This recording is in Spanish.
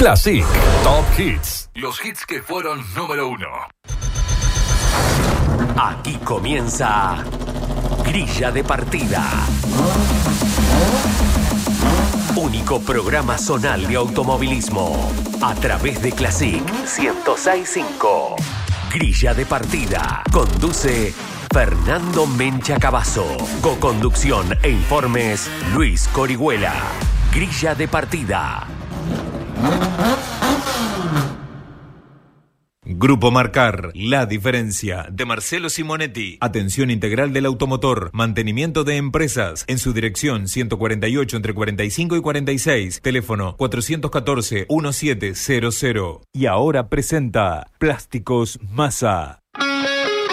Classic Top Hits. Los hits que fueron número 1. Aquí comienza Grilla de Partida. Único programa zonal de automovilismo a través de Classic 106.5. Grilla de Partida. Conduce Fernando Mencha Cavazo. Coconducción e informes Luis Corihuela. Grilla de Partida. Grupo Marcar, la diferencia, de Marcelo Simonetti. Atención integral del automotor, mantenimiento de empresas. En su dirección 148 entre 45 y 46. Teléfono 414-1700. Y ahora presenta Plásticos Masa.